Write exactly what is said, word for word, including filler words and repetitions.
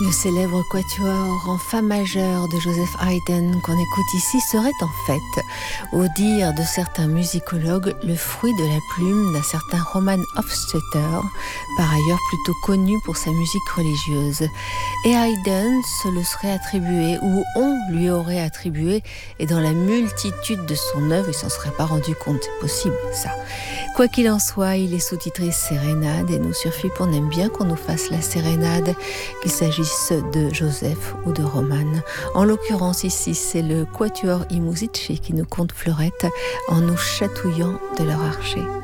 Le célèbre quatuor en fa majeur de Joseph Haydn qu'on écoute ici serait en fait, au dire de certains musicologues, le fruit de la plume d'un certain Roman Hofstetter, par ailleurs plutôt connu pour sa musique religieuse. Et Haydn se le serait attribué, ou on lui aurait attribué, et dans la multitude de son œuvre, il s'en serait pas rendu compte, c'est possible ça. Quoi qu'il en soit, il est sous-titré Sérénade, et nous sur F I P, on aime bien qu'on nous fasse la sérénade, qu'il s'agisse de Joseph ou de Roman. En l'occurrence ici, c'est le Quatuor i Musici qui nous conte fleurette en nous chatouillant de leur archet.